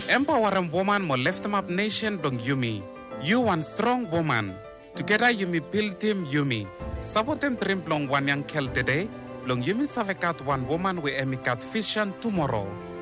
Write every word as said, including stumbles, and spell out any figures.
Empowering woman mo lift them up nation blong Yumi. You one strong woman. Together Yumi build team Yumi. Sabotem dream blong one young kel today. Blong Yumi savekat one woman we emikat vision tomorrow.